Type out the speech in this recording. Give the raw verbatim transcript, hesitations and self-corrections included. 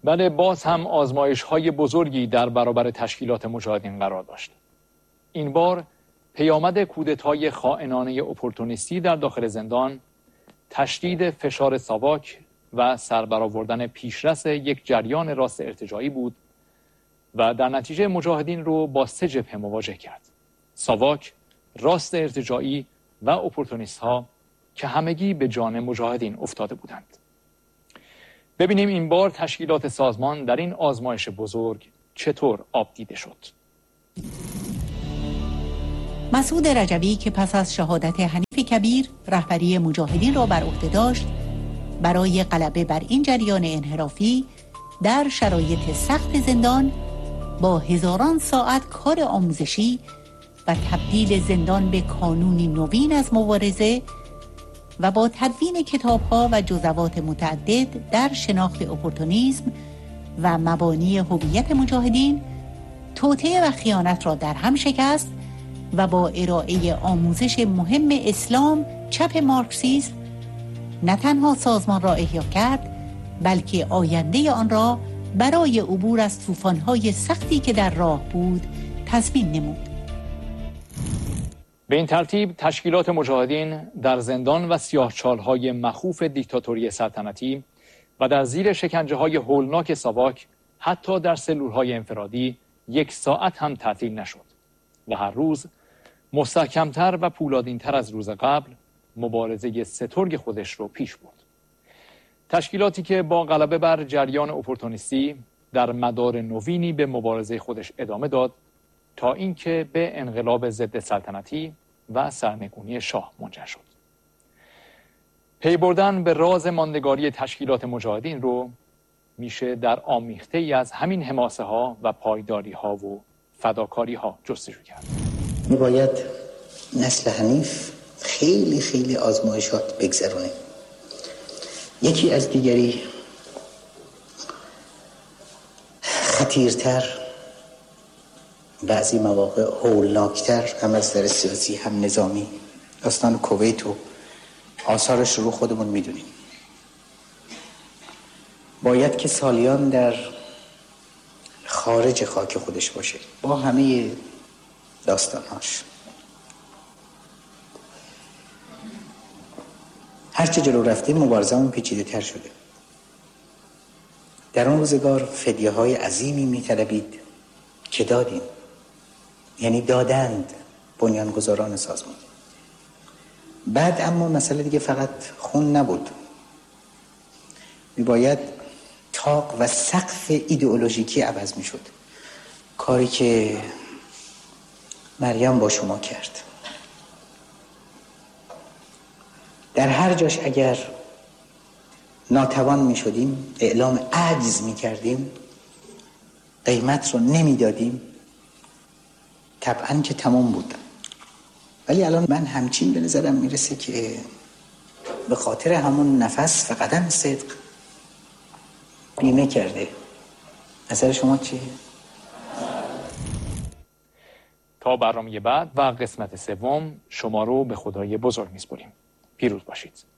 بله، باز هم آزمایش‌های بزرگی در برابر تشکیلات مجاهدین قرار داشت. این بار پیامد کودتای خائنانه اپورتونیستی در داخل زندان، تشدید فشار ساواک و سربرآوردن پیشرس یک جریان راست ارتجاعی بود و در نتیجه مجاهدین رو با سه جبهه مواجه کرد: ساواک، راست ارتجاعی و اپورتونیست ها که همگی به جان مجاهدین افتاده بودند. ببینیم این بار تشکیلات سازمان در این آزمایش بزرگ چطور آب دیده شد. مسعود رجبی که پس از شهادت حنیف کبیر رهبری مجاهدین را بر عهده داشت، برای غلبه بر این جریان انحرافی در شرایط سخت زندان با هزاران ساعت کار آموزشی و تبدیل زندان به کانونی نوین از مبارزه و با تدوین کتاب‌ها و جزوات متعدد در شناخت اپورتونیسم و مبانی هویت مجاهدین، توطئه و خیانت را در هم شکست و با ارائه آموزش مهم اسلام چپ مارکسیسم نه تنها سازمان را احیا کرد، بلکه آینده آن را برای عبور از طوفان‌های سختی که در راه بود تضمین نمود. به این ترتیب تشکیلات مجاهدین در زندان و سیاهچال‌های مخوف دیکتاتوری سلطنتی و در زیر شکنجه‌های هولناک ساواک حتی در سلول‌های انفرادی یک ساعت هم تعطیل نشد و هر روز مستحکمتر و پولادینتر از روز قبل مبارزه سترگ خودش رو پیش برد. تشکیلاتی که با غلبه بر جریان اپورتونیستی در مدار نوینی به مبارزه خودش ادامه داد تا اینکه به انقلاب ضد سلطنتی و سرنگونی شاه منجر شد. پی بردن به راز ماندگاری تشکیلات مجاهدین رو میشه در آمیخته ای از همین حماسه ها و پایداری ها و فداکاری ها جستجو کرد. میباید نسل حنیف خیلی خیلی آزمایشات بگذرونه، یکی از دیگری خطیرتر، بعضی مواقع هولناکتر، هم از نظر سیاسی هم نظامی. داستان کویت و آثارش رو خودمون میدونیم. باید که سالیان در خارج خاک خودش باشه با همه داستانهاش. هرچه جلو رفتیم مبارزه‌مون پیچیده تر شده. در اون روزگار فدیه های عظیمی میطلبید که دادیم، یعنی دادند بنیانگذاران سازمان. بعد اما مسئله دیگه فقط خون نبود، میباید طاق و سقف ایدئولوژیکی عوض میشد، کاری که مریم با شما کرد. در هر جاش اگر ناتوان می شدیم، اعلام عجز می کردیم، قیمت رو نمی دادیم، طبعا که تمام بود. ولی الان من همچین به نظرم می رسه که به خاطر همون نفس و قدم صدق بیمه کرده. نظر شما چیه؟ تا برنامه بعد و قسمت سوم شما رو به خدای بزرگ میسپاریم. پیروز باشید.